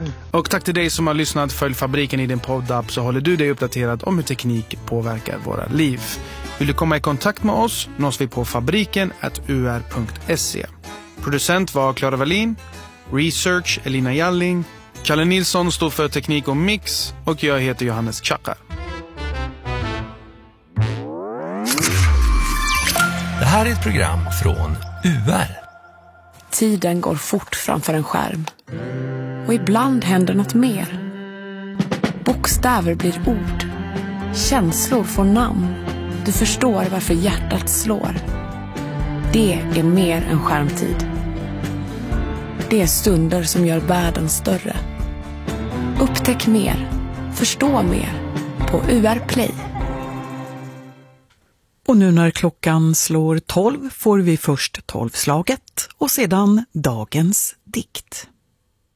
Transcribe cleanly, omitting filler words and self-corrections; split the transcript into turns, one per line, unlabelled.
Och tack till dig som har lyssnat. Följ Fabriken i din poddapp så håller du dig uppdaterad om hur teknik påverkar våra liv. Vill du komma i kontakt med oss nås vi på fabriken@ur.se. Producent var Clara Wallin, research Elina Jalling, Kalle Nilsson står för teknik och mix och jag heter Johannes Chakar.
Det här är ett program från UR.
Tiden går fort framför en skärm. Och ibland händer något mer. Bokstäver blir ord. Känslor får namn. Du förstår varför hjärtat slår. Det är mer än skärmtid. Det är stunder som gör världen större. Upptäck mer. Förstå mer. På UR Play.
Och nu när klockan slår 12 får vi först 12-slaget och sedan dagens dikt.